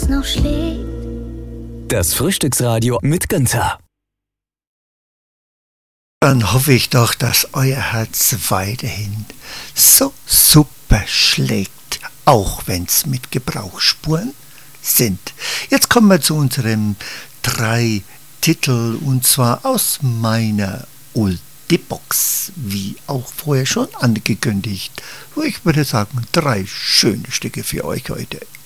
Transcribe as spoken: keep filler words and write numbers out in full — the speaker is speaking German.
Herz noch schlägt. Das Frühstücksradio mit Günther. Dann hoffe ich doch, dass euer Herz weiterhin so super schlägt, auch wenn es mit Gebrauchsspuren sind. Jetzt kommen wir zu unseren drei Titel, und zwar aus meiner Ulti-Box, wie auch vorher schon angekündigt. Ich würde sagen, drei schöne Stücke für euch heute.